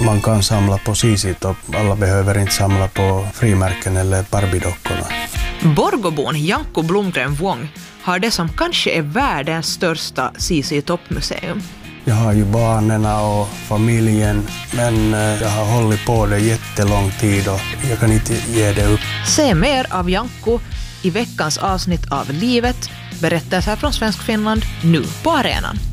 man kan samla på CC-Top. Alla behöver inte samla på frimärken eller Barbie-dockorna. Borgobon Janko Blomgren Wong har det som kanske är världens största CC-Top-museum. Jag har ju barnen och familjen, men jag har hållit på det jättelång tid och jag kan inte ge det upp. Se mer av Janko i veckans avsnitt av Livet, berättelser från Svenskfinland, nu på arenan.